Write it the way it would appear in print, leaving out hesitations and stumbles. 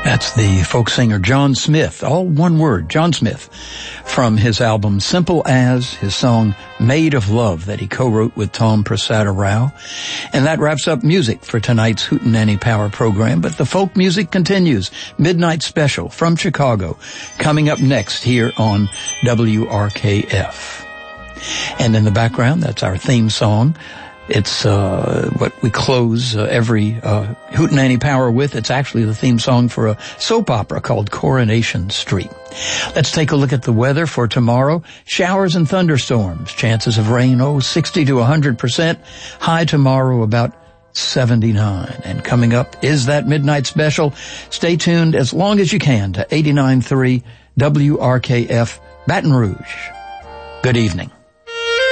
That's the folk singer John Smith, all one word, John Smith, from his album Simple As, his song Made of Love that he co-wrote with Tom Prasada Rao. And that wraps up music for tonight's Hootenanny Power program, but the folk music continues. Midnight Special from Chicago, coming up next here on WRKF. And in the background, that's our theme song. It's what we close every Hootenanny Power with. It's actually the theme song for a soap opera called Coronation Street. Let's take a look at the weather for tomorrow. Showers and thunderstorms. Chances of rain, 60 to 100%. High tomorrow about 79. And coming up is that Midnight Special. Stay tuned as long as you can to 89.3 WRKF Baton Rouge. Good evening.